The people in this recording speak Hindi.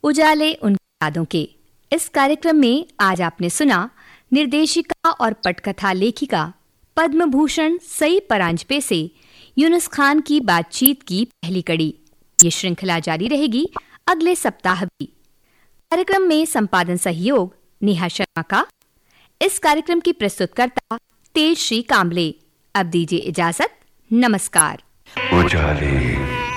उजाले उनकी यादों के। इस कार्यक्रम में आज आपने सुना निर्देशिका और पटकथा लेखिका पद्म भूषण सई परांजपे से यूनुस खान की बातचीत की पहली कड़ी। ये श्रृंखला जारी रहेगी अगले सप्ताह भी। कार्यक्रम में संपादन सहयोग नेहा शर्मा का। इस कार्यक्रम की प्रस्तुतकर्ता तेजश्री कांबले। अब दीजिए इजाजत। नमस्कार। उजाले